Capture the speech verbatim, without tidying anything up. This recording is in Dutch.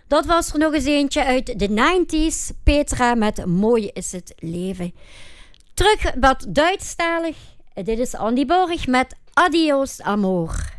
Dat was er nog eens eentje uit de nineties. Petra met Mooi is het leven. Terug wat Duitsstalig. Dit is Andy Borg met Adios Amor.